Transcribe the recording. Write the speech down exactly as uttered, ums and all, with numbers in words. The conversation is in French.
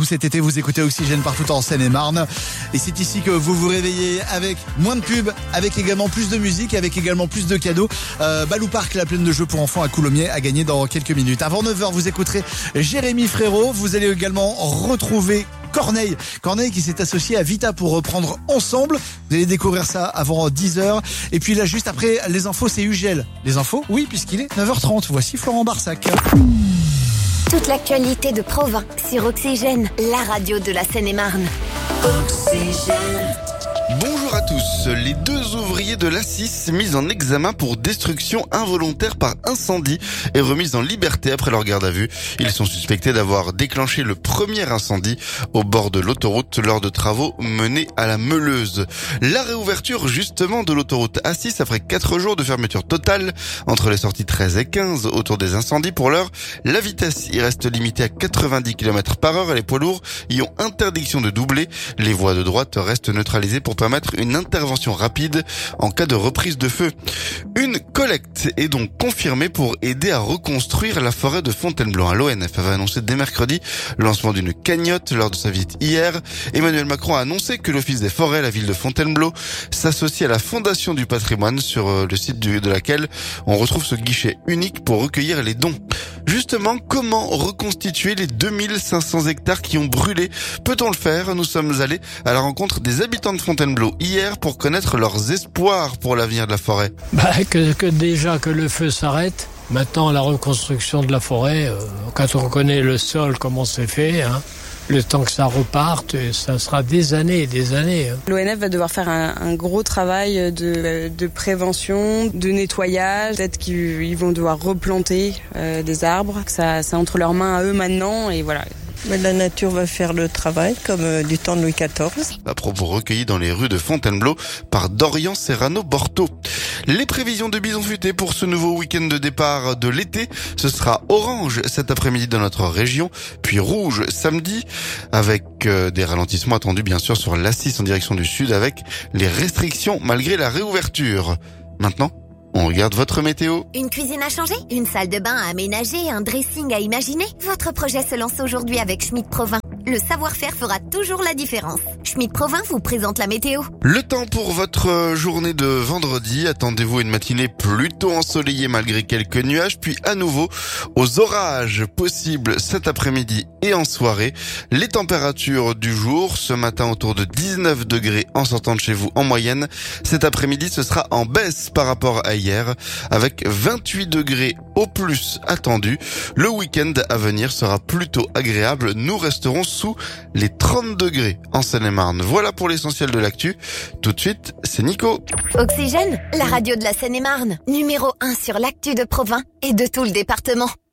cet été, vous écoutez Oxygène partout en Seine-et-Marne. Et c'est ici que vous vous réveillez avec moins de pubs, avec également plus de musique, avec également plus de cadeaux. Euh, Balou Park, la plaine de jeux pour enfants à Coulommiers, à gagner dans quelques minutes. Avant neuf heures, vous écouterez Jérémy Frérot. Vous allez également retrouver Corneille. Corneille qui s'est associé à Vita pour reprendre Ensemble. Vous allez découvrir ça avant dix heures. Et puis là, juste après les infos, c'est Ugel. Les infos? Oui, puisqu'il est neuf heures trente. Voici Florent Barsac. Toute l'actualité de Provins sur Oxygène, la radio de la Seine-et-Marne. Oxygène. Bonjour à tous. Les deux ouvriers de l'A six mis en examen pour destruction involontaire par incendie et remis en liberté après leur garde à vue. Ils sont suspectés d'avoir déclenché le premier incendie au bord de l'autoroute lors de travaux menés à la Meuleuse. La réouverture justement de l'autoroute A six après quatre jours de fermeture totale entre les sorties treize et quinze autour des incendies. Pour l'heure, la vitesse y reste limitée à quatre-vingt-dix kilomètres par heure et les poids lourds y ont interdiction de doubler. Les voies de droite restent neutralisées pour permettre une intervention rapide en cas de reprise de feu. Une collecte est donc confirmée pour aider à reconstruire la forêt de Fontainebleau. L'O N F avait annoncé dès mercredi le lancement d'une cagnotte lors de sa visite hier. Emmanuel Macron a annoncé que l'Office des forêts, la ville de Fontainebleau, s'associe à la Fondation du patrimoine sur le site de laquelle on retrouve ce guichet unique pour recueillir les dons. Justement, comment reconstituer les deux mille cinq cents hectares qui ont brûlé? Peut-on le faire? Nous sommes allés à la rencontre des habitants de Fontainebleau hier pour connaître leurs espoirs pour l'avenir de la forêt. Bah, que, que déjà que le feu s'arrête. Maintenant, la reconstruction de la forêt, euh, quand on connaît le sol, comment c'est fait, hein, le temps que ça reparte, ça sera des années et des années. Hein. L'O N F va devoir faire un, un gros travail de, de prévention, de nettoyage. Peut-être qu'ils vont devoir replanter euh, des arbres. Ça, c'est entre leurs mains à eux maintenant et voilà. Mais la nature va faire le travail comme euh, du temps de Louis quatorze. À propos recueillis dans les rues de Fontainebleau par Dorian Serrano Borto. Les prévisions de Bison Futé pour ce nouveau week-end de départ de l'été, ce sera orange cet après-midi dans notre région, puis rouge samedi, avec euh, des ralentissements attendus bien sûr sur l'A six en direction du sud avec les restrictions malgré la réouverture. Maintenant, on regarde votre météo. Une cuisine à changer, une salle de bain à aménager, un dressing à imaginer. Votre projet se lance aujourd'hui avec Schmitt Provins. Le savoir-faire fera toujours la différence. Schmitt Provins vous présente la météo. Le temps pour votre journée de vendredi. Attendez-vous une matinée plutôt ensoleillée malgré quelques nuages, puis à nouveau aux orages possibles cet après-midi et en soirée. Les températures du jour, ce matin autour de dix-neuf degrés en sortant de chez vous en moyenne. Cet après-midi, ce sera en baisse par rapport à hier, avec vingt-huit degrés au plus attendus. Le week-end à venir sera plutôt agréable. Nous resterons sous les trente degrés en Seine-et-Marne. Voilà pour l'essentiel de l'actu. Tout de suite, c'est Nico. Oxygène, la radio de la Seine-et-Marne. Numéro un sur l'actu de Provins et de tout le département.